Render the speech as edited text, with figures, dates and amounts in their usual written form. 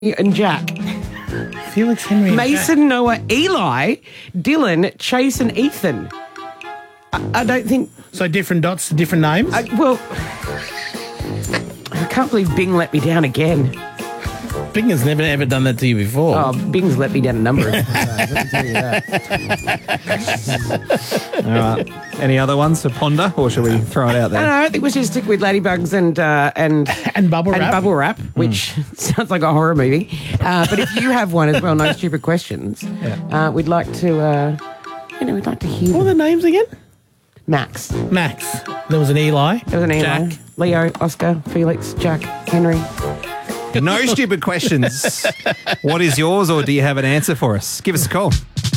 and Jack. Felix, Henry, and Mason, Noah, Eli, Dylan, Chase, and Ethan. I don't think... Jack. So different dots, different names? I can't believe Bing let me down again. Bing has never, ever done that to you before. Oh, Bing's let me down a number of times. Let me tell you that. All right. Any other ones to ponder, or shall we throw it out there? I think we should stick with Ladybugs and Bubble Wrap. Bubble Wrap, which sounds like a horror movie. But if you have one as well, no stupid questions. We'd like to, we'd like to hear. What are the names again? Max. There was an Eli. There was an Eli. Jack. Leo, Oscar, Felix, Jack, Henry. No stupid questions. What is yours, or do you have an answer for us? Give us a call.